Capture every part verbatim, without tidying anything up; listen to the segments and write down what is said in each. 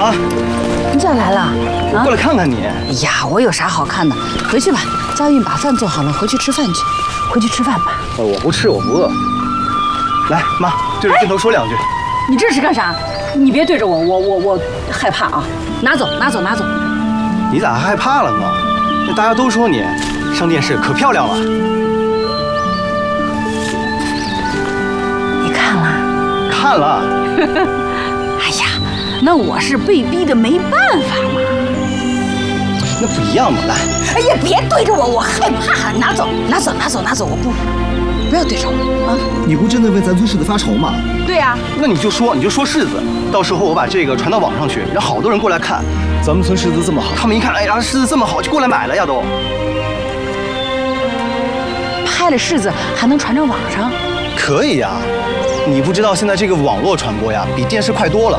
妈， 你咋来了？ 我过来看看你。 哎呀，我有啥好看的？回去吧，佳韵把饭做好了，回去吃饭去。回去吃饭吧。 呃，我不吃，我不饿。来，妈，对着镜头说两句。 你这是干啥？你别对着我，我我我害怕啊！拿走，拿走，拿走。 你咋还害怕了呢？那大家都说你上电视可漂亮了。 你看了？ 看了。 哎呀，那我是被逼的，没办法嘛。 那不一样嘛，来。 哎呀，别对着我，我害怕。拿走，拿走，拿走，拿走，我不，不要对着我啊！ 你不真的为咱村柿子发愁吗？ 对呀、啊。 那你就说，你就说柿子，到时候我把这个传到网上去，让好多人过来看。咱们村柿子这么好，他们一看，哎呀，柿子这么好，就过来买了呀都。 拍了柿子还能传到网上？ 可以呀，你不知道现在这个网络传播呀，比电视快多了。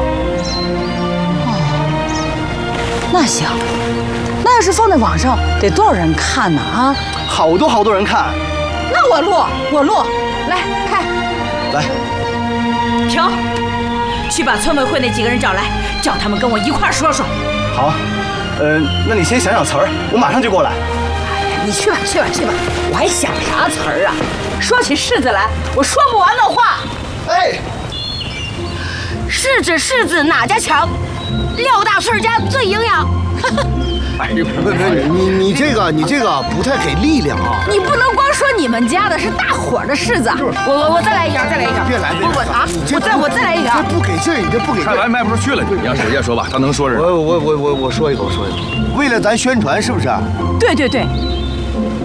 哦，那行，那要是放在网上，得多少人看呢？啊， 好多好多人看。 那我录，我录，来开， 来， 停，去把村委会那几个人找来，叫他们跟我一块儿说说。 好，呃，那你先想想词儿，我马上就过来。 哎呀，你去吧，去吧，去吧，我还想啥词儿啊？说起柿子来，我说不完的话。 哎， 柿子柿子哪家强？廖大顺家最营养。 哎呦，不不，你你这个你这个不太给力量啊！ 你不能光说你们家的，是大伙儿的柿子。我我我再来一条，再来一条。 别来，别来！ 我啊，我再我再来一条。 这不给劲，你这不给劲。 看来卖不出去了。你让史家说吧，他能说人。 我我我我我说一个，我说一个。为了咱宣传，是不是？ 对对对，